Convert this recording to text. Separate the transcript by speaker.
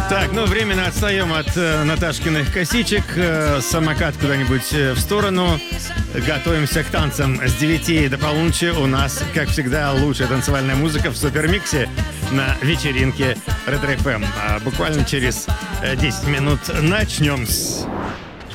Speaker 1: Так, ну, временно отстаем от Наташкиных косичек. Самокат куда-нибудь в сторону. Готовимся к танцам. С 9 до полуночи у нас, как всегда, лучшая танцевальная музыка в супермиксе на вечеринке Ретро FM. Буквально через 10 минут начнем.